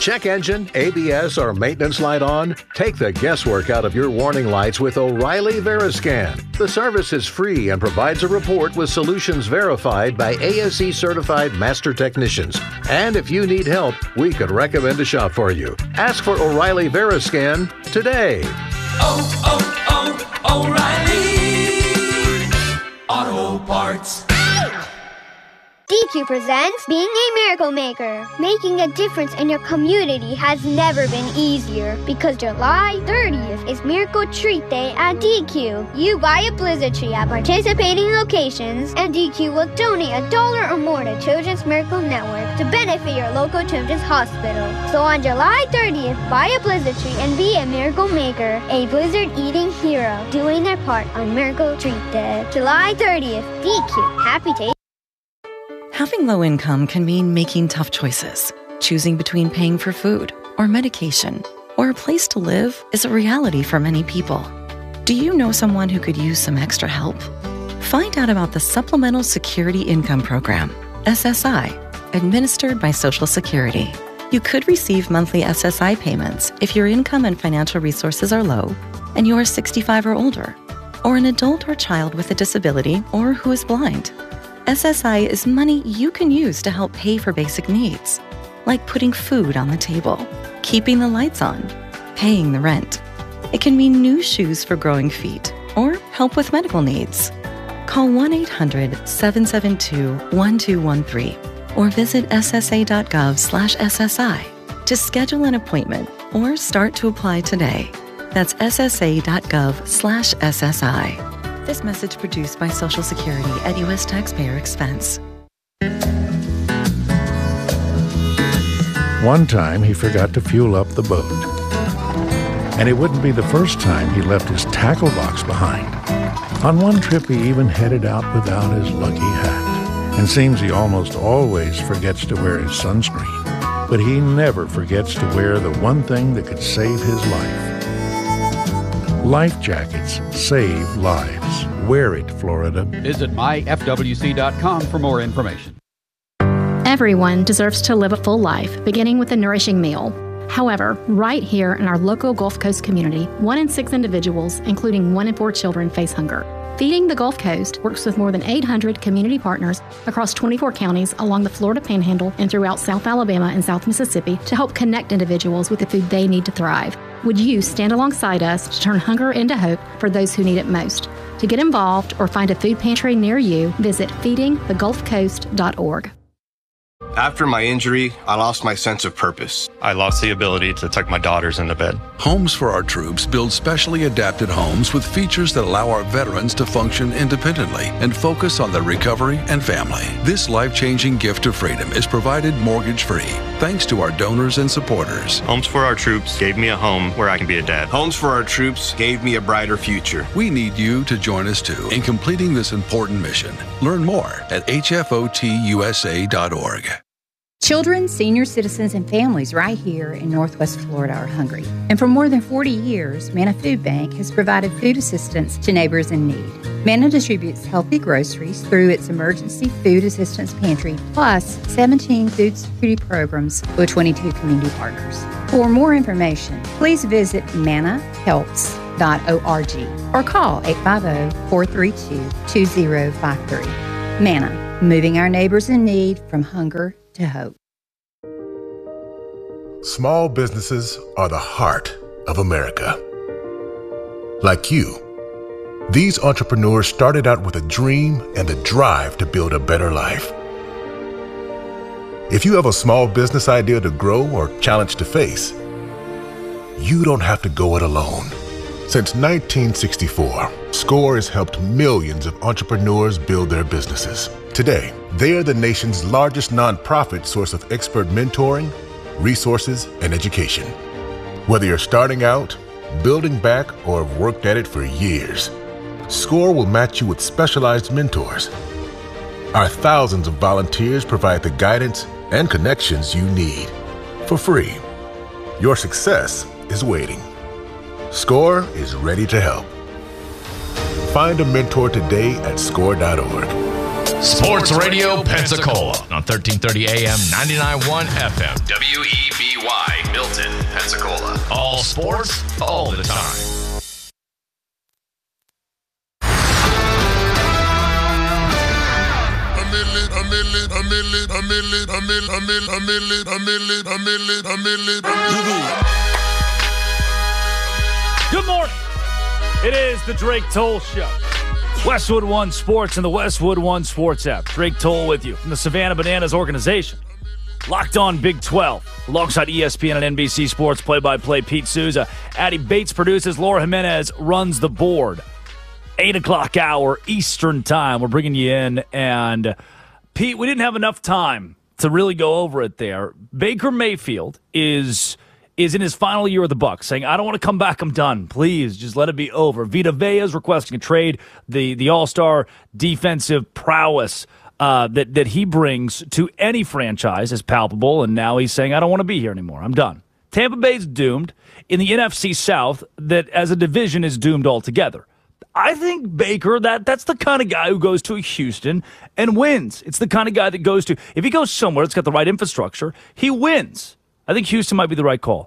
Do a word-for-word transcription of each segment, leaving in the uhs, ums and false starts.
check engine, A B S, or maintenance light on? Take the guesswork out of your warning lights with O'Reilly Veriscan. The service is free and provides a report with solutions verified by A S E certified master technicians. And if you need help, we could recommend a shop for you. Ask for O'Reilly Veriscan today. Oh, oh, oh, O'Reilly Auto Parts. D Q presents Being a Miracle Maker. Making a difference in your community has never been easier because July thirtieth is Miracle Treat Day at D Q. You buy a Blizzard tree at participating locations, and D Q will donate a dollar or more to Children's Miracle Network to benefit your local children's hospital. So on July thirtieth, buy a Blizzard tree and be a Miracle Maker, a blizzard-eating hero, doing their part on Miracle Treat Day. July thirtieth, D Q. Happy Taste. Having low income can mean making tough choices. Choosing between paying for food or medication or a place to live is a reality for many people. Do you know someone who could use some extra help? Find out about the Supplemental Security Income Program, S S I, administered by Social Security. You could receive monthly S S I payments if your income and financial resources are low and you are sixty-five or older, or an adult or child with a disability or who is blind. S S I is money you can use to help pay for basic needs, like putting food on the table, keeping the lights on, paying the rent. It can mean new shoes for growing feet or help with medical needs. Call one eight hundred, seven seven two, one two one three or visit ssa.gov slash SSI to schedule an appointment or start to apply today. That's ssa.gov slash SSI. This message produced by Social Security at U S taxpayer expense. One time he forgot to fuel up the boat. And it wouldn't be the first time he left his tackle box behind. On one trip he even headed out without his lucky hat. And seems he almost always forgets to wear his sunscreen. But he never forgets to wear the one thing that could save his life. Life jackets save lives. Wear it, Florida. Visit my F W C dot com for more information. Everyone deserves to live a full life, beginning with a nourishing meal. However, right here in our local Gulf Coast community, one in six individuals, including one in four children, face hunger. Feeding the Gulf Coast works with more than eight hundred community partners across twenty-four counties along the Florida Panhandle and throughout South Alabama and South Mississippi to help connect individuals with the food they need to thrive. Would you stand alongside us to turn hunger into hope for those who need it most? To get involved or find a food pantry near you, visit feeding the gulf coast dot org. After my injury, I lost my sense of purpose. I lost the ability to tuck my daughters into bed. Homes for Our Troops build specially adapted homes with features that allow our veterans to function independently and focus on their recovery and family. This life-changing gift of freedom is provided mortgage-free thanks to our donors and supporters. Homes for Our Troops gave me a home where I can be a dad. Homes for Our Troops gave me a brighter future. We need you to join us too in completing this important mission. Learn more at H F O T U S A dot org. Children, senior citizens, and families right here in Northwest Florida are hungry. And for more than forty years, Manna Food Bank has provided food assistance to neighbors in need. Manna distributes healthy groceries through its Emergency Food Assistance Pantry, plus seventeen food security programs with twenty-two community partners. For more information, please visit manna helps dot org or call eight five zero, four three two, two zero five three. Manna, moving our neighbors in need from hunger to hope. Small businesses are the heart of America. Like you, these entrepreneurs started out with a dream and the drive to build a better life. If you have a small business idea to grow or challenge to face, you don't have to go it alone. Since nineteen sixty-four, SCORE has helped millions of entrepreneurs build their businesses. Today, they are the nation's largest nonprofit source of expert mentoring, resources, and education. Whether you're starting out, building back, or have worked at it for years, SCORE will match you with specialized mentors. Our thousands of volunteers provide the guidance and connections you need for free. Your success is waiting. SCORE is ready to help. Find a mentor today at score dot org. Sports Radio Pensacola on thirteen thirty A M, ninety-nine point one F M. W E B Y, Milton, Pensacola. All sports, all the time. Good morning. It is the Drake Toll Show. Westwood One Sports and the Westwood One Sports app. Drake Toll with you from the Savannah Bananas organization. Locked on Big twelve. Alongside E S P N and N B C Sports play-by-play Pete Souza. Addie Bates produces. Laura Jimenez runs the board. eight o'clock hour Eastern time. We're bringing you in. And, Pete, we didn't have enough time to really go over it there. Baker Mayfield is... is in his final year with the Bucs, saying, I don't want to come back, I'm done. Please, just let it be over. Vita Vea is requesting a trade. The the all-star defensive prowess uh, that, that he brings to any franchise is palpable, and now he's saying, I don't want to be here anymore. I'm done. Tampa Bay's doomed. In the N F C South, that as a division is doomed altogether. I think Baker, that that's the kind of guy who goes to Houston and wins. It's the kind of guy that goes to, if he goes somewhere that's got the right infrastructure, he wins. I think Houston might be the right call.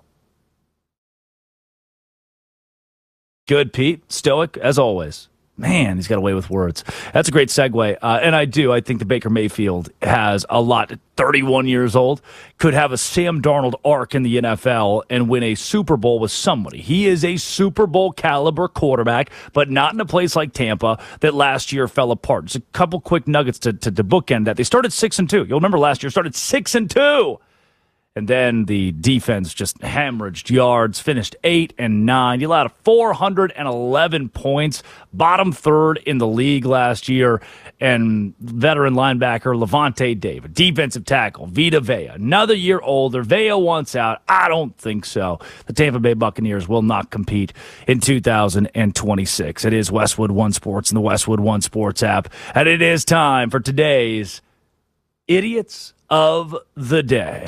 Good, Pete. Stoic, as always. Man, he's got away with words. That's a great segue. Uh, and I do. I think the Baker Mayfield has a lot. thirty-one years old. Could have a Sam Darnold arc in the N F L and win a Super Bowl with somebody. He is a Super Bowl caliber quarterback, but not in a place like Tampa that last year fell apart. Just a couple quick nuggets to, to, to bookend that. They started six and two. You'll remember last year started six and two. And then the defense just hemorrhaged yards, finished eight and nine. You allowed four hundred eleven points, bottom third in the league last year. And veteran linebacker Levante David, defensive tackle Vita Vea, another year older. Vea wants out. I don't think so. The Tampa Bay Buccaneers will not compete in two thousand twenty-six. It is Westwood One Sports and the Westwood One Sports app. And it is time for today's Idiots of the Day.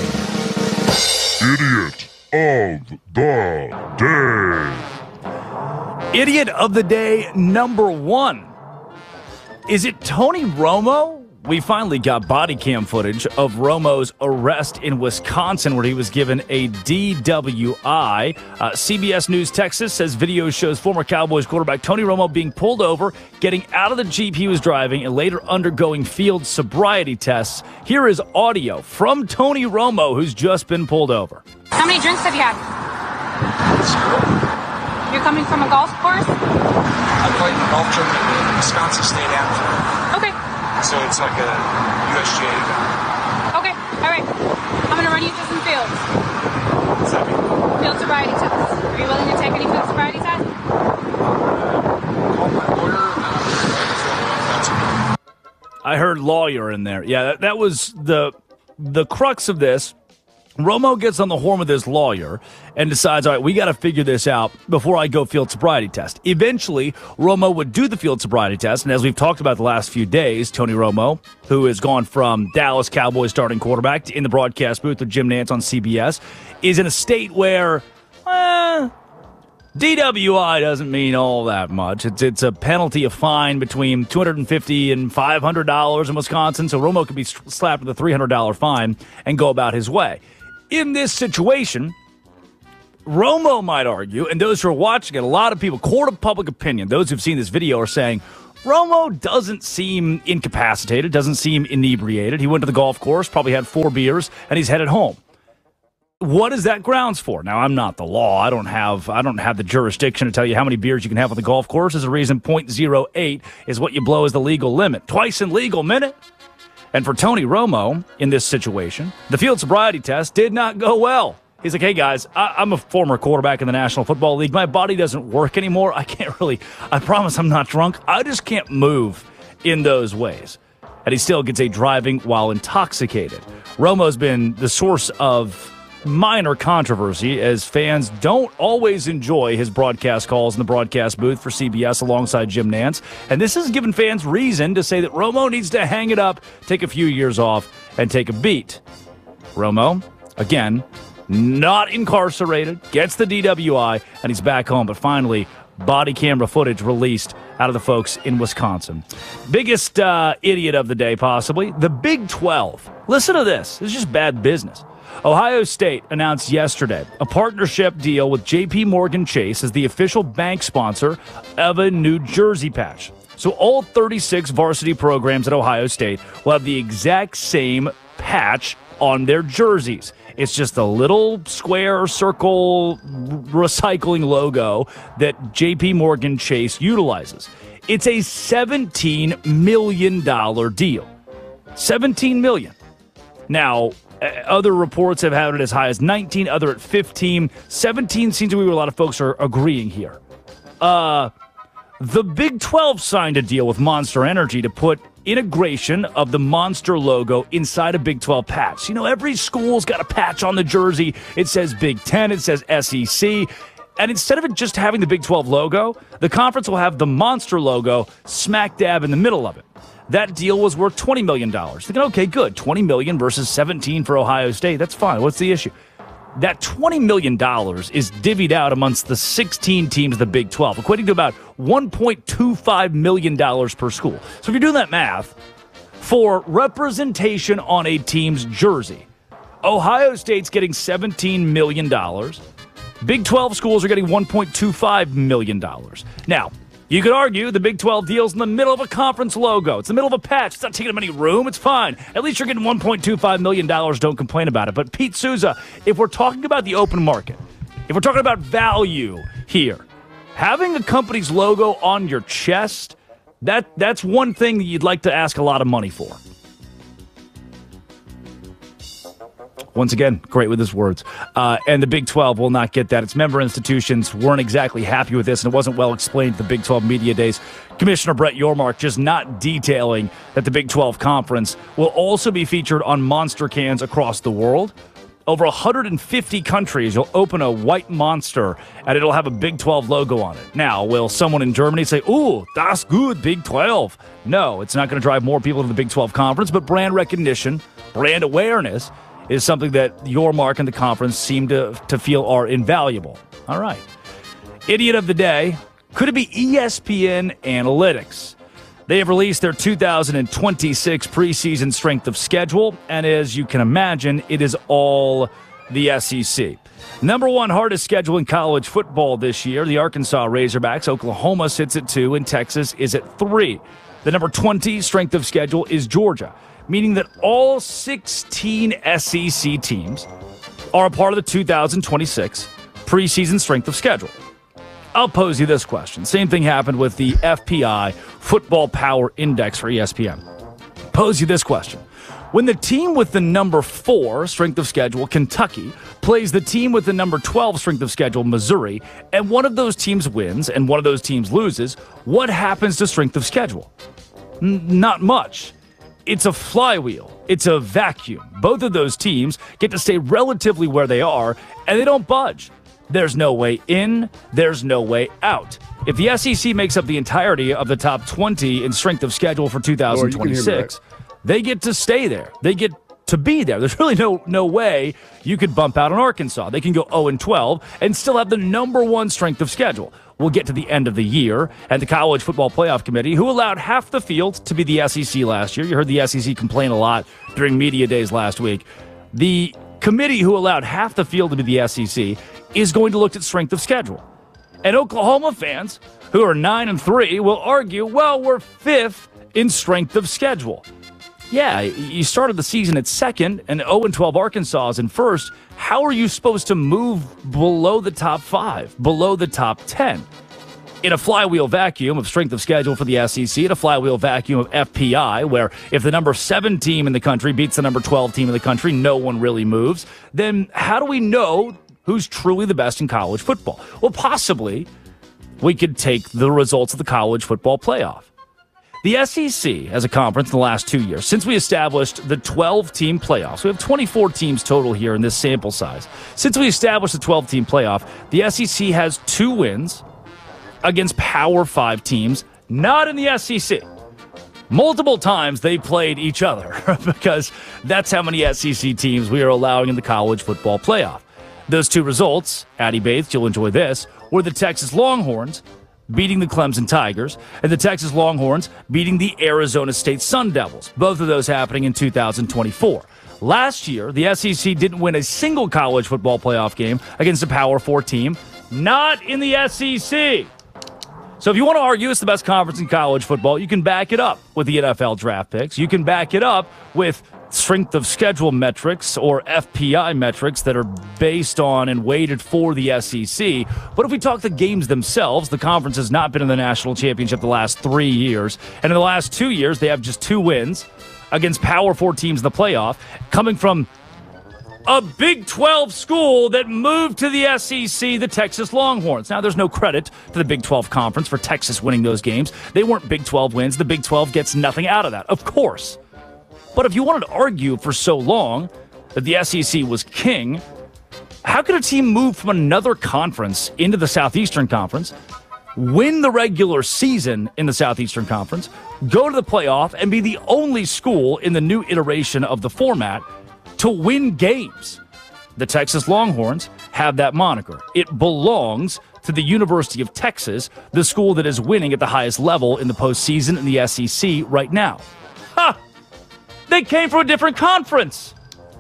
Idiot of the Day. Idiot of the Day number one. Is it Tony Romo? We finally got body cam footage of Romo's arrest in Wisconsin where he was given a D W I. Uh, C B S News Texas says video shows former Cowboys quarterback Tony Romo being pulled over, getting out of the Jeep he was driving, and later undergoing field sobriety tests. Here is audio from Tony Romo, who's just been pulled over. How many drinks have you had? You're coming from a golf course? I played in a golf tournament in Wisconsin State Amateur. Okay. So it's like a U S G A event. Okay, all right. I'm going to run you through some fields. What's that mean? Field sobriety tests. Are you willing to take any field sobriety tests? Call my lawyer. I heard lawyer in there. Yeah, that, that was the the crux of this. Romo gets on the horn with his lawyer and decides, all right, we got to figure this out before I go field sobriety test. Eventually, Romo would do the field sobriety test, and as we've talked about the last few days, Tony Romo, who has gone from Dallas Cowboys starting quarterback to in the broadcast booth with Jim Nantz on C B S, is in a state where, eh, D W I doesn't mean all that much. It's it's a penalty, a fine between two hundred fifty dollars and five hundred dollars in Wisconsin, so Romo could be slapped with a three hundred dollars fine and go about his way. In this situation, Romo might argue, and those who are watching it, a lot of people, court of public opinion, those who've seen this video are saying, Romo doesn't seem incapacitated, doesn't seem inebriated. He went to the golf course, probably had four beers, and he's headed home. What is that grounds for? Now, I'm not the law. I don't have I don't have the jurisdiction to tell you how many beers you can have on the golf course. There's a reason point oh eight is what you blow as the legal limit. Twice in legal minute. And for Tony Romo, in this situation, the field sobriety test did not go well. He's like, hey, guys, I- I'm a former quarterback in the National Football League. My body doesn't work anymore. I can't really, I promise I'm not drunk. I just can't move in those ways. And he still gets a driving while intoxicated. Romo's been the source of minor controversy as fans don't always enjoy his broadcast calls in the broadcast booth for C B S alongside Jim Nantz. And this has given fans reason to say that Romo needs to hang it up, take a few years off, and take a beat. Romo, again, not incarcerated, gets the D W I, and he's back home. But finally, body camera footage released out of the folks in Wisconsin. Biggest uh, idiot of the day, possibly, the Big twelve. Listen to this. This is just bad business. Ohio State announced yesterday a partnership deal with J P Morgan Chase as the official bank sponsor of a New Jersey patch. So all thirty-six varsity programs at Ohio State will have the exact same patch on their jerseys. It's just a little square circle recycling logo that J P Morgan Chase utilizes. It's a seventeen million dollars deal. seventeen million dollars. Now, other reports have had it as high as nineteen, other at fifteen. seventeen seems to be where a lot of folks are agreeing here. Uh, the Big twelve signed a deal with Monster Energy to put integration of the Monster logo inside a Big twelve patch. You know, every school's got a patch on the jersey. It says Big ten, it says S E C. And instead of it just having the Big twelve logo, the conference will have the Monster logo smack dab in the middle of it. That deal was worth twenty million dollars. Thinking, okay, good. twenty million dollars versus seventeen for Ohio State. That's fine. What's the issue? That twenty million dollars is divvied out amongst the sixteen teams of the Big twelve, equating to about one point two five million dollars per school. So if you're doing that math, for representation on a team's jersey, Ohio State's getting seventeen million dollars. Big twelve schools are getting one point two five million dollars. Now, you could argue the Big twelve deal's in the middle of a conference logo. It's in the middle of a patch. It's not taking up any room. It's fine. At least you're getting one point two five million dollars. Don't complain about it. But Pete Souza, if we're talking about the open market, if we're talking about value here, having a company's logo on your chest, that that's one thing that you'd like to ask a lot of money for. Once again, great with his words. Uh, and the Big twelve will not get that. Its member institutions weren't exactly happy with this, and it wasn't well explained at the Big twelve Media Days. Commissioner Brett Yormark just not detailing that the Big twelve Conference will also be featured on Monster cans across the world. Over one hundred fifty countries, you'll open a white Monster, and it'll have a Big twelve logo on it. Now, will someone in Germany say, ooh, that's good, Big twelve? No, it's not going to drive more people to the Big twelve Conference, but brand recognition, brand awareness is something that Yormark and the conference seem to, to feel are invaluable. All right. Idiot of the day. Could it be E S P N Analytics? They have released their two thousand twenty-six preseason strength of schedule, and as you can imagine, it is all the S E C. Number one hardest schedule in college football this year, the Arkansas Razorbacks. Oklahoma sits at two, and Texas is at three. The number twenty strength of schedule is Georgia, meaning that all sixteen S E C teams are a part of the two thousand twenty-six preseason strength of schedule. I'll pose you this question. Same thing happened with the F P I Football Power Index for E S P N. Pose you this question. When the team with the number four strength of schedule, Kentucky, plays the team with the number twelve strength of schedule, Missouri, and one of those teams wins and one of those teams loses, what happens to strength of schedule? N- not much. It's a flywheel. It's a vacuum. Both of those teams get to stay relatively where they are, and they don't budge. There's no way in. There's no way out. If the S E C makes up the entirety of the top twenty in strength of schedule for two thousand twenty-six, they get to stay there. They get to be there. There's really no no way you could bump out on Arkansas. They can go oh and twelve and still have the number one strength of schedule. We'll get to the end of the year, and the College Football Playoff Committee, who allowed half the field to be the S E C last year. You heard the S E C complain a lot during media days last week. The committee who allowed half the field to be the S E C is going to look at strength of schedule. And Oklahoma fans, who are nine and three, will argue, well, we're fifth in strength of schedule. Yeah, you started the season at second, and oh and twelve Arkansas is in first. How are you supposed to move below the top five, below the top ten? In a flywheel vacuum of strength of schedule for the S E C, in a flywheel vacuum of F P I, where if the number seven team in the country beats the number twelve team in the country, no one really moves, then how do we know who's truly the best in college football? Well, possibly we could take the results of the college football playoff. The S E C as a conference in the last two years, since we established the twelve-team playoffs, we have twenty-four teams total here in this sample size. Since we established the twelve-team playoff, the S E C has two wins against Power Five teams, not in the S E C. Multiple times they played each other because that's how many S E C teams we are allowing in the college football playoff. Those two results, Addie Bates, you'll enjoy this, were the Texas Longhorns beating the Clemson Tigers, and the Texas Longhorns beating the Arizona State Sun Devils, both of those happening in two thousand twenty-four. Last year, the S E C didn't win a single college football playoff game against a Power Four team, not in the S E C. So if you want to argue it's the best conference in college football, you can back it up with the N F L draft picks. You can back it up with strength of schedule metrics or F P I metrics that are based on and weighted for the S E C. But if we talk the games themselves, the conference has not been in the national championship the last three years. And in the last two years, they have just two wins against Power Four teams in the playoff, coming from a Big twelve school that moved to the S E C, the Texas Longhorns. Now, there's no credit to the Big twelve Conference for Texas winning those games. They weren't Big twelve wins. The Big twelve gets nothing out of that, of course. But if you wanted to argue for so long that the S E C was king, how could a team move from another conference into the Southeastern Conference, win the regular season in the Southeastern Conference, go to the playoff, and be the only school in the new iteration of the format to win games? The Texas Longhorns have that moniker. It belongs to the University of Texas, the school that is winning at the highest level in the postseason in the S E C right now. Ha! They came from a different conference.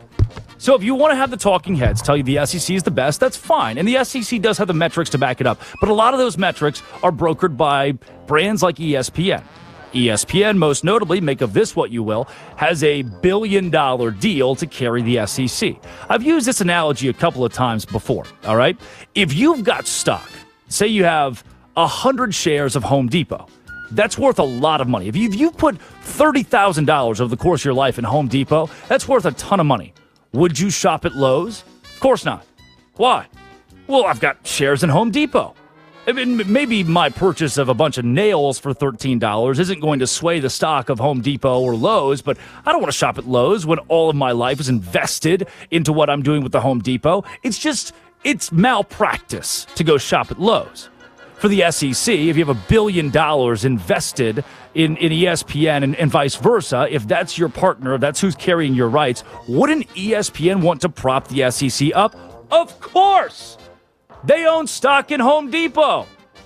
So if you want to have the talking heads tell you the S E C is the best, that's fine. And the S E C does have the metrics to back it up. But a lot of those metrics are brokered by brands like E S P N. E S P N, most notably, make of this what you will, has a billion dollar deal to carry the S E C. I've used this analogy a couple of times before, all right? If you've got stock, say you have one hundred shares of Home Depot, that's worth a lot of money. If you, if you put thirty thousand dollars over the course of your life in Home Depot, that's worth a ton of money. Would you shop at Lowe's? Of course not. Why? Well, I've got shares in Home Depot. I mean, maybe my purchase of a bunch of nails for thirteen dollars isn't going to sway the stock of Home Depot or Lowe's, but I don't want to shop at Lowe's when all of my life is invested into what I'm doing with the Home Depot. It's just, it's malpractice to go shop at Lowe's. For the S E C, if you have a billion dollars invested in, in E S P N and, and vice versa, if that's your partner, that's who's carrying your rights, wouldn't E S P N want to prop the S E C up? Of course! They own stock in Home Depot.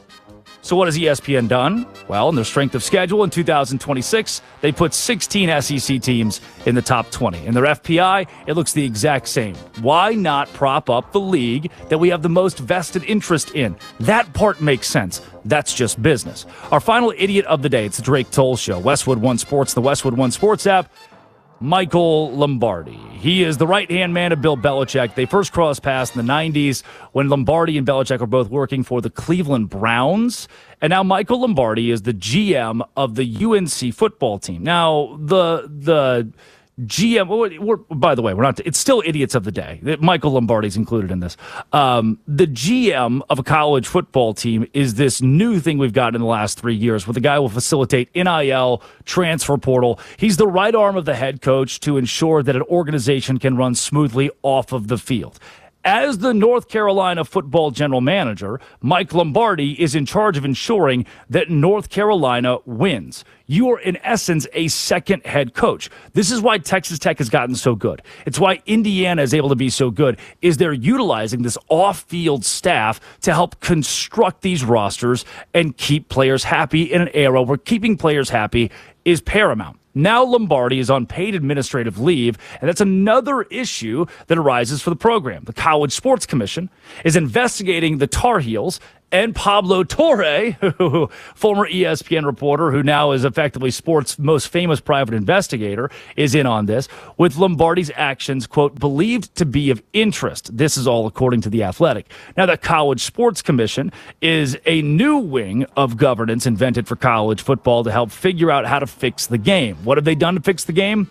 So what has E S P N done? Well, in their strength of schedule in two thousand twenty-six, they put sixteen S E C teams in the top twenty. In their F P I, it looks the exact same. Why not prop up the league that we have the most vested interest in? That part makes sense. That's just business. Our final idiot of the day, it's the Drake Toll Show. Westwood One Sports, the Westwood One Sports app. Michael Lombardi. He is the right-hand man of Bill Belichick. They first crossed paths in the nineties when Lombardi and Belichick were both working for the Cleveland Browns. And now Michael Lombardi is the G M of the U N C football team. Now, the the G M, we're, we're, by the way, we're not, it's still idiots of the day. Michael Lombardi's included in this. Um, the G M of a college football team is this new thing we've got in the last three years where the guy will facilitate N I L, transfer portal. He's the right arm of the head coach to ensure that an organization can run smoothly off of the field. As the North Carolina football general manager, Mike Lombardi is in charge of ensuring that North Carolina wins. You are, in essence, a second head coach. This is why Texas Tech has gotten so good. It's why Indiana is able to be so good, is they're utilizing this off-field staff to help construct these rosters and keep players happy in an era where keeping players happy is paramount. Now Lombardi is on paid administrative leave, and that's another issue that arises for the program. The College Sports Commission is investigating the Tar Heels and Pablo Torre, former E S P N reporter who now is effectively sports' most famous private investigator, is in on this, with Lombardi's actions, quote, believed to be of interest. This is all according to The Athletic. Now, the College Sports Commission is a new wing of governance invented for college football to help figure out how to fix the game. What have they done to fix the game?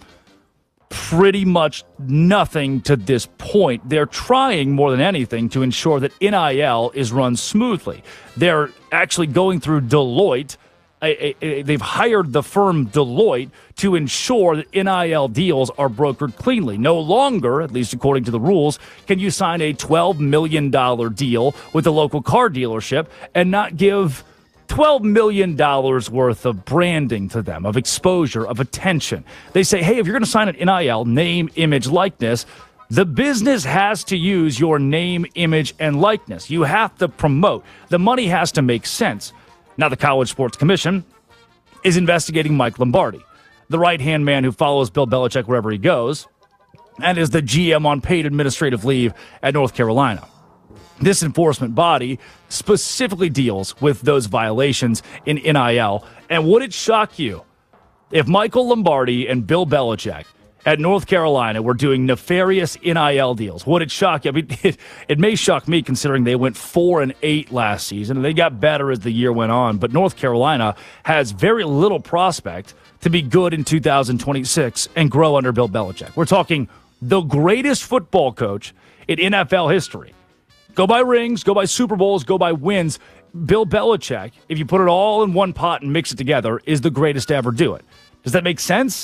Pretty much nothing to this point. They're trying more than anything to ensure that N I L is run smoothly. They're actually going through Deloitte. A, a, a, they've hired the firm Deloitte to ensure that N I L deals are brokered cleanly. No longer, at least according to the rules, can you sign a twelve million dollars deal with a local car dealership and not give twelve million dollars worth of branding to them, of exposure, of attention. They say, hey, if you're going to sign an N I L, name, image, likeness, the business has to use your name, image, and likeness. You have to promote. The money has to make sense. Now, the College Sports Commission is investigating Mike Lombardi, the right-hand man who follows Bill Belichick wherever he goes, and is the G M on paid administrative leave at North Carolina. This enforcement body specifically deals with those violations in N I L. And would it shock you if Michael Lombardi and Bill Belichick at North Carolina were doing nefarious N I L deals? Would it shock you? I mean, it, it may shock me considering they went four and eight last season, and they got better as the year went on. But North Carolina has very little prospect to be good in two thousand twenty-six and grow under Bill Belichick. We're talking the greatest football coach in N F L history. Go by rings, go by Super Bowls, go by wins. Bill Belichick, if you put it all in one pot and mix it together, is the greatest to ever do it. Does that make sense?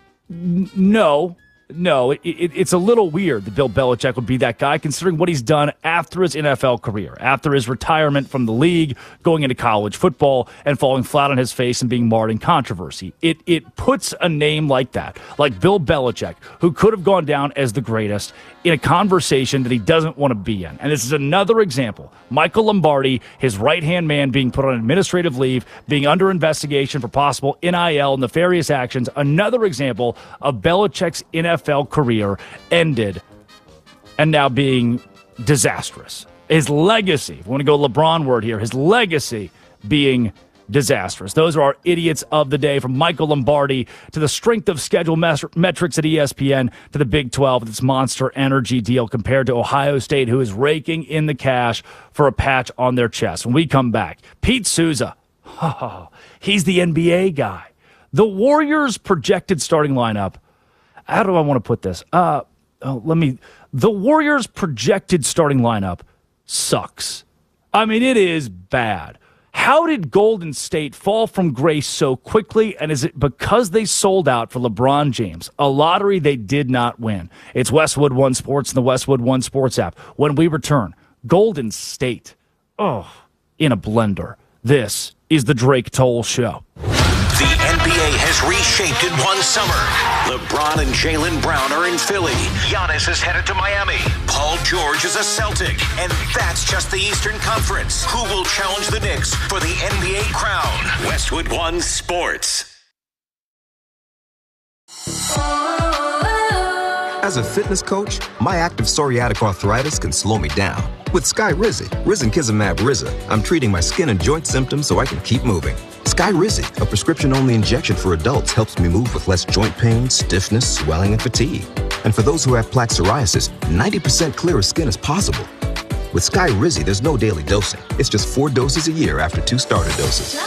N- no. No, it, it, it's a little weird that Bill Belichick would be that guy, considering what he's done after his N F L career, after his retirement from the league, going into college football, and falling flat on his face and being marred in controversy. It it puts a name like that, like Bill Belichick, who could have gone down as the greatest, in a conversation that he doesn't want to be in. And this is another example. Michael Lombardi, his right-hand man, being put on administrative leave, being under investigation for possible N I L, nefarious actions. Another example of Belichick's N F L career ended and now being disastrous. His legacy, if we want to go LeBron word here, his legacy being disastrous. Those are our idiots of the day, from Michael Lombardi to the strength of schedule mes- metrics at E S P N to the Big twelve, this monster energy deal compared to Ohio State, who is raking in the cash for a patch on their chest. When we come back, Pete Souza, oh, he's the N B A guy. The Warriors' projected starting lineup, how do I want to put this? Uh, oh, let me. The Warriors' projected starting lineup sucks. I mean, it is bad. How did Golden State fall from grace so quickly? And is it because they sold out for LeBron James, a lottery they did not win? It's Westwood One Sports and the Westwood One Sports app. When we return, Golden State, oh, in a blender. This is the Drake Toll Show. The N B A has reshaped in one summer. LeBron and Jaylen Brown are in Philly. Giannis is headed to Miami. Paul George is a Celtic. And that's just the Eastern Conference. Who will challenge the Knicks for the N B A crown? Westwood One Sports. As a fitness coach, my active psoriatic arthritis can slow me down. With Skyrizi, risankizumab Riza, I'm treating my skin and joint symptoms so I can keep moving. Skyrizi, a prescription-only injection for adults, helps me move with less joint pain, stiffness, swelling, and fatigue. And for those who have plaque psoriasis, ninety percent clearer skin is possible. With Skyrizi, there's no daily dosing. It's just four doses a year after two starter doses.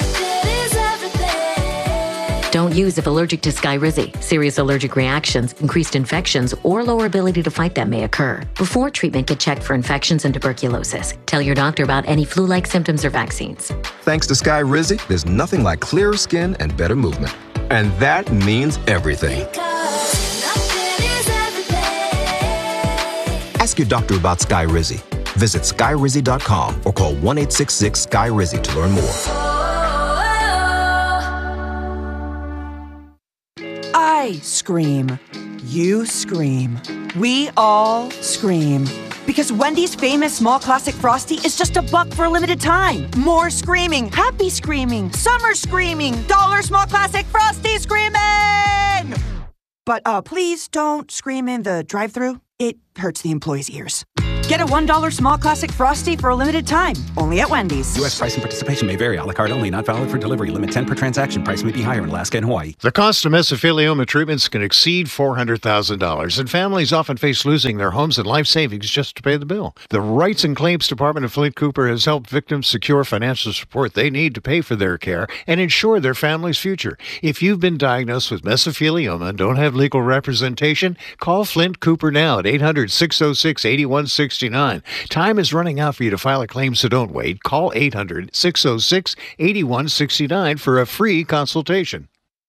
Don't use if allergic to Skyrizi. Serious allergic reactions, increased infections, or lower ability to fight them may occur. Before treatment, get checked for infections and tuberculosis. Tell your doctor about any flu-like symptoms or vaccines. Thanks to Skyrizi, there's nothing like clearer skin and better movement. And that means everything. Ask your doctor about Skyrizi. Visit Skyrizi dot com or call one eight six six Sky Rizi to learn more. I scream. You scream. We all scream. Because Wendy's famous small classic Frosty is just a buck for a limited time. More screaming, happy screaming, summer screaming, dollar small classic Frosty screaming! But uh, please don't scream in the drive-thru. It hurts the employees' ears. Get a one dollar small classic Frosty for a limited time, only at Wendy's. U S price and participation may vary. A la carte only, not valid for delivery. Limit ten per transaction. Price may be higher in Alaska and Hawaii. The cost of mesothelioma treatments can exceed four hundred thousand dollars, and families often face losing their homes and life savings just to pay the bill. The Rights and Claims Department of Flint Cooper has helped victims secure financial support they need to pay for their care and ensure their family's future. If you've been diagnosed with mesothelioma and don't have legal representation, call Flint Cooper now at eight hundred, six oh six, eight one six nine. Time is running out for you to file a claim, so don't wait. Call eight hundred, six oh six, eight one six nine for a free consultation.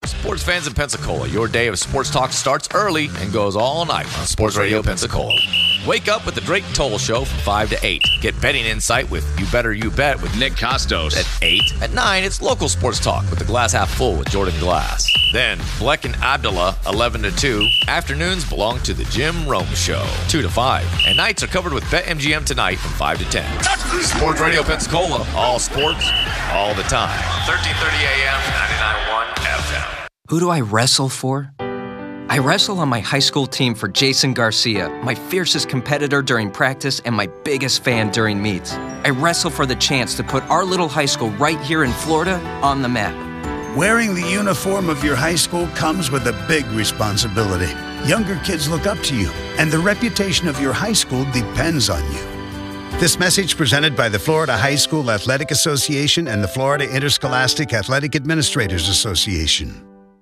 Sports fans in Pensacola, your day of sports talk starts early and goes all night on Sports Radio Pensacola. Wake up with the Drake Toll Show from five to eight. Get betting insight with You Better You Bet with Nick Costos at eight. At nine, it's local sports talk with the Glass Half Full with Jordan Glass. Then, Bleck and Abdullah, eleven to two. Afternoons belong to the Jim Rome Show, two to five. And nights are covered with BetMGM Tonight from five to ten. Sports Radio Pensacola, all sports, all the time. thirteen thirty A M, ninety-nine point one F M. Who do I wrestle for? I wrestle on my high school team for Jason Garcia, my fiercest competitor during practice and my biggest fan during meets. I wrestle for the chance to put our little high school right here in Florida on the map. Wearing the uniform of your high school comes with a big responsibility. Younger kids look up to you, and the reputation of your high school depends on you. This message presented by the Florida High School Athletic Association and the Florida Interscholastic Athletic Administrators Association.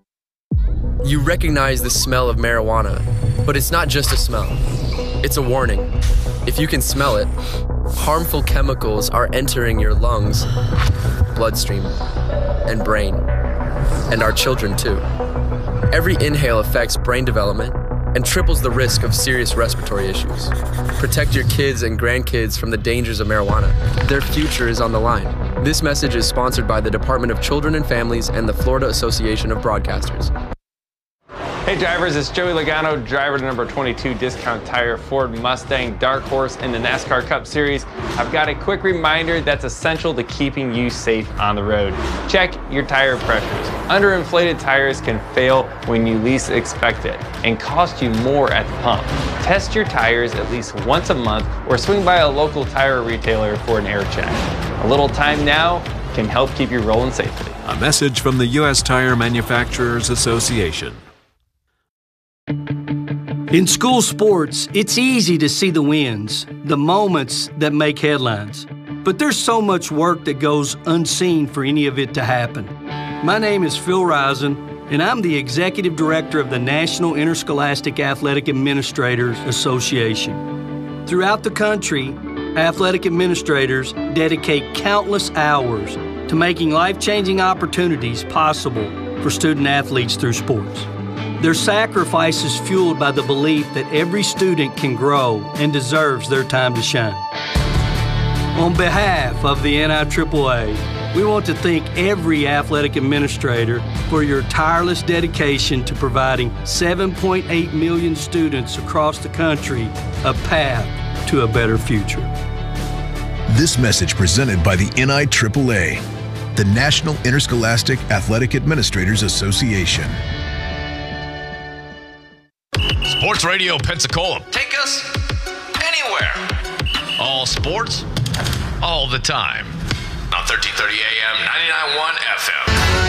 You recognize the smell of marijuana, but it's not just a smell. It's a warning. If you can smell it, harmful chemicals are entering your lungs, bloodstream, and brain, and our children too. Every inhale affects brain development and triples the risk of serious respiratory issues. Protect your kids and grandkids from the dangers of marijuana. Their future is on the line. This message is sponsored by the Department of Children and Families and the Florida Association of Broadcasters. Hey drivers, it's Joey Logano, driver to number twenty-two Discount Tire Ford Mustang Dark Horse in the NASCAR Cup Series. I've got a quick reminder that's essential to keeping you safe on the road. Check your tire pressures. Underinflated tires can fail when you least expect it and cost you more at the pump. Test your tires at least once a month or swing by a local tire retailer for an air check. A little time now can help keep you rolling safely. A message from the U S Tire Manufacturers Association. In school sports, it's easy to see the wins, the moments that make headlines. But there's so much work that goes unseen for any of it to happen. My name is Phil Risen, and I'm the Executive Director of the National Interscholastic Athletic Administrators Association. Throughout the country, athletic administrators dedicate countless hours to making life-changing opportunities possible for student athletes through sports. Their sacrifice is fueled by the belief that every student can grow and deserves their time to shine. On behalf of the N I triple A, we want to thank every athletic administrator for your tireless dedication to providing seven point eight million students across the country a path to a better future. This message presented by the N I triple A, the National Interscholastic Athletic Administrators Association. Sports Radio Pensacola. Take us anywhere. All sports, all the time. On thirteen thirty A M, ninety-nine point one F M.